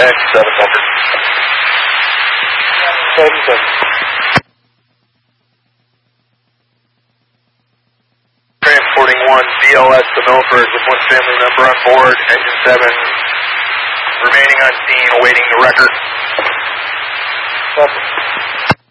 X7 number. 7-7. Transporting 1 DLS to Milford with 1 family member on board, engine 7 remaining on scene awaiting the record.